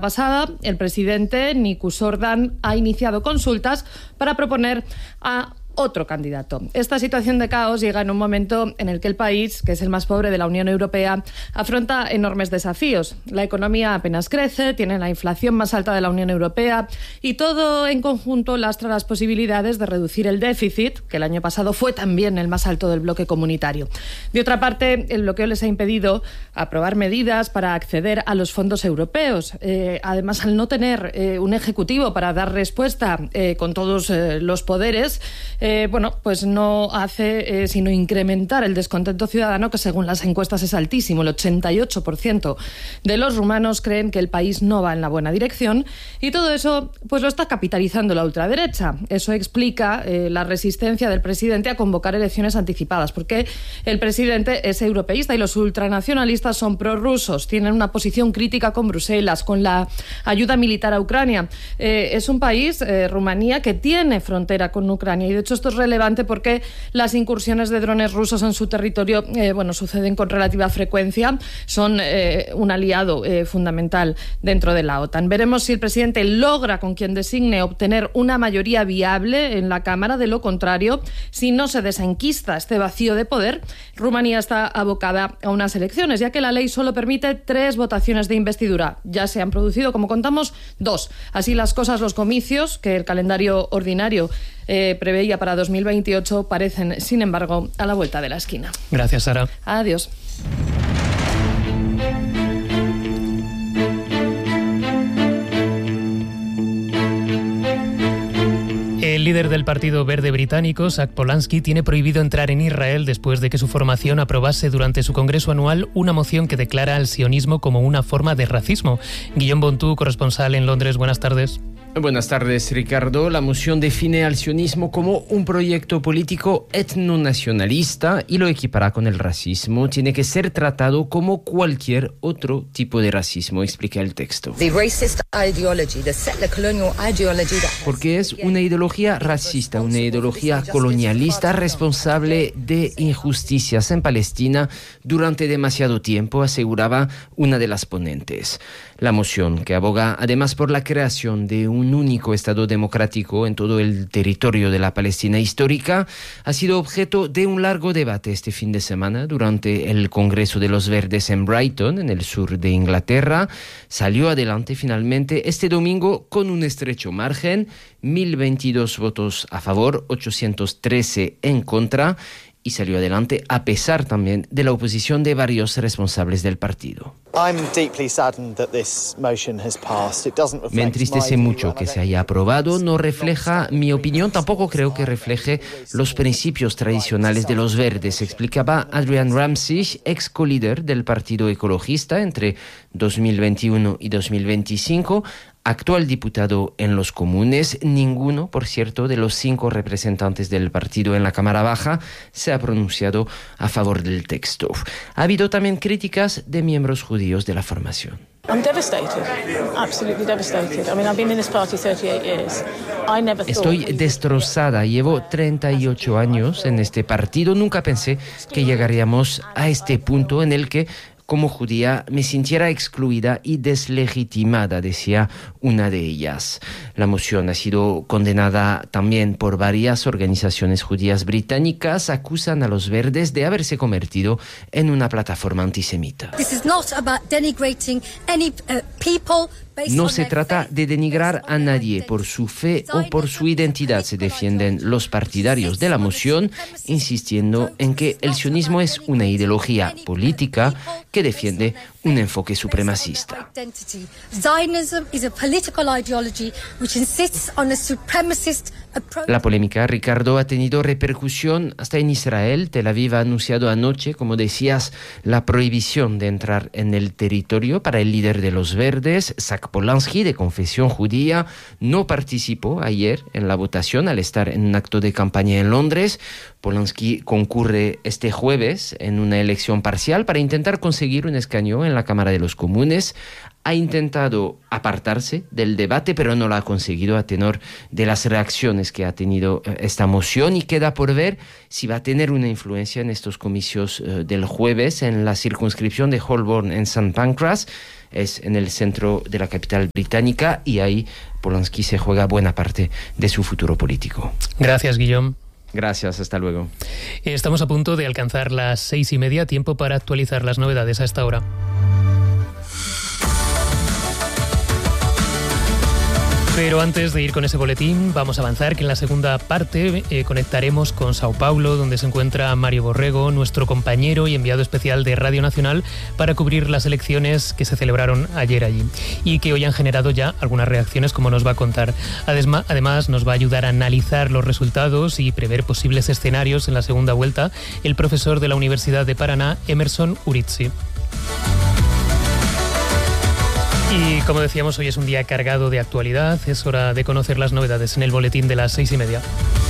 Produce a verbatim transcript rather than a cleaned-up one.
pasada, el presidente Nicu Sordan ha iniciado consultas para proponer a otro candidato. Esta situación de caos llega en un momento en el que el país, que es el más pobre de la Unión Europea, afronta enormes desafíos. La economía apenas crece, tiene la inflación más alta de la Unión Europea y todo en conjunto lastra las posibilidades de reducir el déficit, que el año pasado fue también el más alto del bloque comunitario. De otra parte, el bloqueo les ha impedido aprobar medidas para acceder a los fondos europeos. Eh, además, al no tener eh, un ejecutivo para dar respuesta eh, con todos eh, los poderes, Eh, bueno, pues no hace eh, sino incrementar el descontento ciudadano, que según las encuestas es altísimo. El ochenta y ocho por ciento de los rumanos creen que el país no va en la buena dirección, y todo eso pues lo está capitalizando la ultraderecha. Eso explica eh, la resistencia del presidente a convocar elecciones anticipadas, porque el presidente es europeísta y los ultranacionalistas son prorrusos, tienen una posición crítica con Bruselas, con la ayuda militar a Ucrania. Eh, es un país, eh, Rumanía, que tiene frontera con Ucrania, y de hecho esto es relevante porque las incursiones de drones rusos en su territorio eh, bueno, suceden con relativa frecuencia, son eh, un aliado eh, fundamental dentro de la OTAN. Veremos si el presidente logra, con quien designe, obtener una mayoría viable en la Cámara. De lo contrario, si no se desenquista este vacío de poder, Rumanía está abocada a unas elecciones, ya que la ley solo permite tres votaciones de investidura. Ya se han producido, como contamos, dos. Así las cosas, los comicios, que el calendario ordinario eh, preveía para dos mil veintiocho, parecen, sin embargo, a la vuelta de la esquina. Gracias, Sara. Adiós. El líder del Partido Verde británico, Jack Polanski, tiene prohibido entrar en Israel después de que su formación aprobase durante su congreso anual una moción que declara al sionismo como una forma de racismo. Guillaume Bontú, corresponsal en Londres, buenas tardes. Buenas tardes, Ricardo. La moción define al sionismo como un proyecto político etnonacionalista y lo equipara con el racismo. Tiene que ser tratado como cualquier otro tipo de racismo, explica el texto. Porque es una ideología racista, una ideología colonialista responsable de injusticias en Palestina durante demasiado tiempo, aseguraba una de las ponentes. La moción, que aboga además por la creación de un único Estado democrático en todo el territorio de la Palestina histórica, ha sido objeto de un largo debate este fin de semana durante el Congreso de los Verdes en Brighton, en el sur de Inglaterra. Salió adelante finalmente este domingo con un estrecho margen, mil veintidós votos a favor, ochocientos trece en contra, y salió adelante a pesar también de la oposición de varios responsables del partido. Me entristece mucho que se haya aprobado, no refleja mi opinión, tampoco creo que refleje los principios tradicionales de los verdes, explicaba Adrian Ramsey, ex co-líder del Partido Ecologista entre dos mil veintiuno y dos mil veinticinco, actual diputado en los Comunes. Ninguno, por cierto, de los cinco representantes del partido en la Cámara Baja se ha pronunciado a favor del texto. Ha habido también críticas de miembros judíos de la formación. Estoy destrozada. Llevo treinta y ocho años en este partido. Nunca pensé que llegaríamos a este punto en el que, como judía, me sintiera excluida y deslegitimada, decía una de ellas. La moción ha sido condenada también por varias organizaciones judías británicas. Acusan a los verdes de haberse convertido en una plataforma antisemita. No se trata de denigrar a nadie por su fe o por su identidad, se defienden los partidarios de la moción, insistiendo en que el sionismo es una ideología política que defiende un enfoque supremacista. La polémica, Ricardo, ha tenido repercusión hasta en Israel. Tel Aviv ha anunciado anoche, como decías, la prohibición de entrar en el territorio para el líder de los verdes, Jack Polanski, de confesión judía. No participó ayer en la votación al estar en un acto de campaña en Londres. Polanski concurre este jueves en una elección parcial para intentar conseguir un escaño en la Cámara de los Comunes. ha intentado apartarse del debate, pero no lo ha conseguido a tenor de las reacciones que ha tenido esta moción, y queda por ver si va a tener una influencia en estos comicios uh, del jueves en la circunscripción de Holborn en Saint Pancras. Es en el centro de la capital británica y ahí Polanski se juega buena parte de su futuro político. Gracias, Guillaume. Gracias, hasta luego. Estamos a punto de alcanzar las seis y media, tiempo para actualizar las novedades a esta hora. Pero antes de ir con ese boletín, vamos a avanzar que en la segunda parte eh, conectaremos con Sao Paulo, donde se encuentra Mario Borrego, nuestro compañero y enviado especial de Radio Nacional, para cubrir las elecciones que se celebraron ayer allí y que hoy han generado ya algunas reacciones, como nos va a contar. Además, nos va a ayudar a analizar los resultados y prever posibles escenarios en la segunda vuelta el profesor de la Universidad de Paraná, Emerson Urizzi. Y como decíamos, hoy es un día cargado de actualidad. Es hora de conocer las novedades en el boletín de las seis y media.